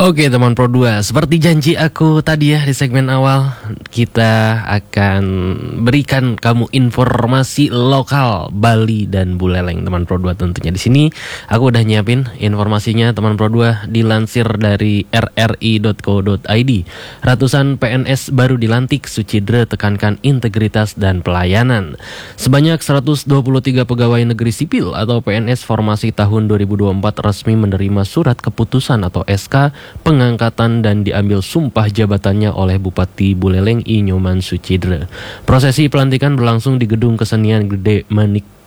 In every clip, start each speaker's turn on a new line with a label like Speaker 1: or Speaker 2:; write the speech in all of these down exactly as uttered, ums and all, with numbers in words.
Speaker 1: Oke teman Pro dua, seperti janji aku tadi ya di segmen awal, kita akan berikan kamu informasi lokal Bali dan Buleleng teman Pro dua tentunya. Di sini aku udah nyiapin informasinya teman Pro dua, dilansir dari r r i dot co dot i d. Ratusan P N S baru dilantik, Suchidre tekankan integritas dan pelayanan. Sebanyak seratus dua puluh tiga pegawai negeri sipil atau P N S formasi tahun dua ribu dua puluh empat resmi menerima surat keputusan atau S K pengangkatan dan diambil sumpah jabatannya oleh Bupati Buleleng I Nyoman Suchidre. Prosesi pelantikan berlangsung di Gedung Kesenian Gede Manik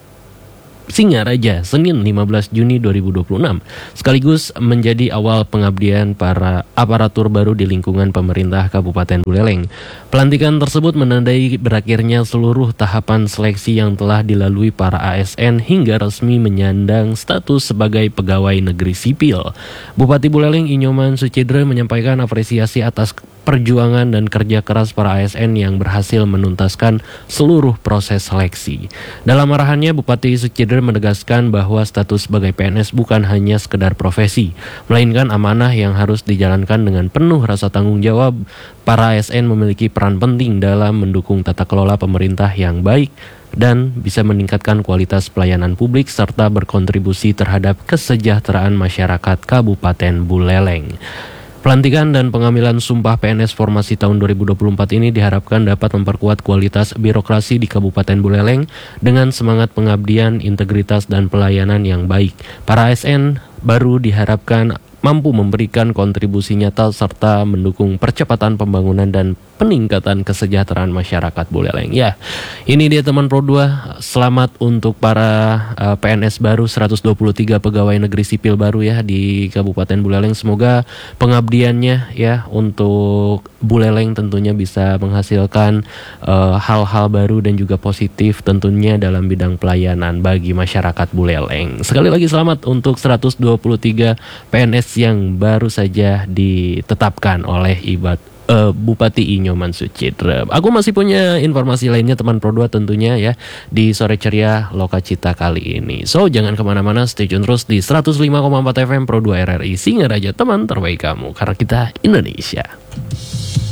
Speaker 1: Singaraja, Senin lima belas Juni dua ribu dua puluh enam, sekaligus menjadi awal pengabdian para aparatur baru di lingkungan pemerintah Kabupaten Buleleng. Pelantikan tersebut menandai berakhirnya seluruh tahapan seleksi yang telah dilalui para A S N hingga resmi menyandang status sebagai pegawai negeri sipil. Bupati Buleleng I Nyoman Suchidre menyampaikan apresiasi atas perjuangan dan kerja keras para A S N yang berhasil menuntaskan seluruh proses seleksi. Dalam arahannya, Bupati Suchidre menegaskan bahwa status sebagai P N S bukan hanya sekedar profesi, melainkan amanah yang harus dijalankan dengan penuh rasa tanggung jawab. Para A S N memiliki peran penting dalam mendukung tata kelola pemerintah yang baik dan bisa meningkatkan kualitas pelayanan publik serta berkontribusi terhadap kesejahteraan masyarakat Kabupaten Buleleng. Pelantikan dan pengambilan sumpah P N S formasi tahun dua ribu dua puluh empat ini diharapkan dapat memperkuat kualitas birokrasi di Kabupaten Buleleng dengan semangat pengabdian, integritas, dan pelayanan yang baik. Para A S N baru diharapkan mampu memberikan kontribusi nyata serta mendukung percepatan pembangunan dan peningkatan kesejahteraan masyarakat Buleleng. Ya, ini dia teman Pro dua, selamat untuk para uh, P N S baru, seratus dua puluh tiga pegawai negeri sipil baru ya di Kabupaten Buleleng. Semoga pengabdiannya ya untuk Buleleng tentunya bisa menghasilkan uh, hal-hal baru dan juga positif tentunya dalam bidang pelayanan bagi masyarakat Buleleng. Sekali lagi selamat untuk seratus dua puluh tiga P N S yang baru saja ditetapkan oleh Ibad uh, Bupati I Nyoman Suchidre. Aku masih punya informasi lainnya teman Pro dua tentunya ya di Sore Ceria Lokacita kali ini. So jangan kemana-mana, stay tune terus di seratus lima koma empat F M Pro dua R R I Singaraja, teman terbaik kamu karena kita Indonesia.